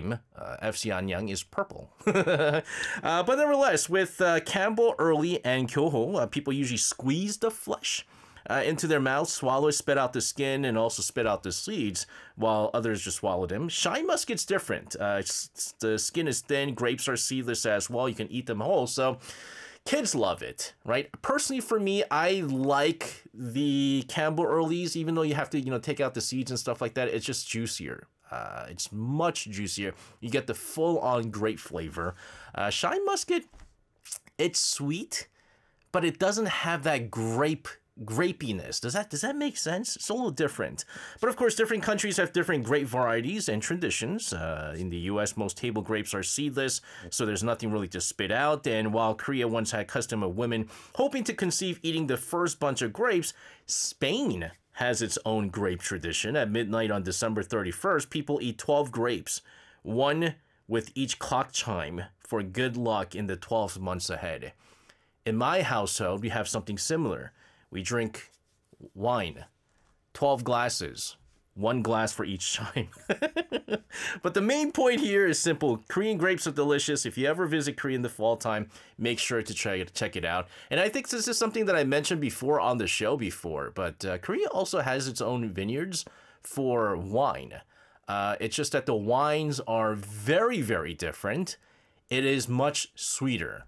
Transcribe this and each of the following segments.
team, FC Anyang, is purple. But nevertheless, with Campbell, Early, and Kyoho, people usually squeeze the flesh into their mouth, swallow it, spit out the skin, and also spit out the seeds, while others just swallow them. Shine Musket's different. The skin is thin, grapes are seedless as well, you can eat them whole, so kids love it, right? Personally, for me, I like the Campbell Earlies, even though you have to, take out the seeds and stuff like that. It's just juicier. It's much juicier. You get the full-on grape flavor. Shine Musket, it's sweet, but it doesn't have that grapiness. Does that make sense? It's a little different. But of course, different countries have different grape varieties and traditions. In the US, most table grapes are seedless, so there's nothing really to spit out. And while Korea once had custom of women hoping to conceive eating the first bunch of grapes, Spain has its own grape tradition. At midnight on December 31st, people eat 12 grapes, one with each clock chime, for good luck in the 12 months ahead. In my household, we have something similar. We drink wine, 12 glasses, one glass for each chime. But the main point here is simple. Korean grapes are delicious. If you ever visit Korea in the fall time, make sure to check it out. And I think this is something that I mentioned before on the show before, but Korea also has its own vineyards for wine. It's just that the wines are very, very different. It is much sweeter.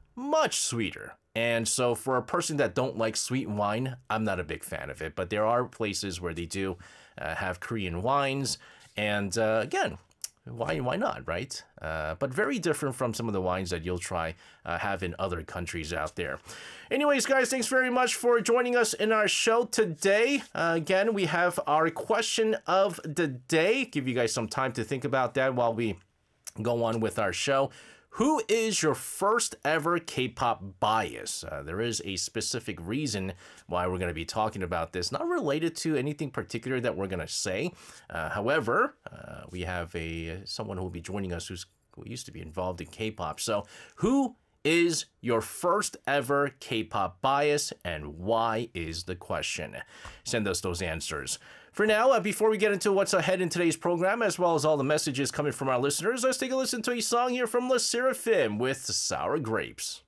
And so for a person that don't like sweet wine, I'm not a big fan of it. But there are places where they do have Korean wines. And again, why not, right? But very different from some of the wines that you'll have in other countries out there. Anyways, guys, thanks very much for joining us in our show today. Again, we have our question of the day. Give you guys some time to think about that while we go on with our show. Who is your first ever K-pop bias? There is a specific reason why we're going to be talking about this, not related to anything particular that we're going to say. However, we have someone who will be joining us who used to be involved in K-pop. So who is your first ever K-pop bias, and why is the question? Send us those answers. For now, before we get into what's ahead in today's program, as well as all the messages coming from our listeners, let's take a listen to a song here from LE SSERAFIM with Sour Grapes.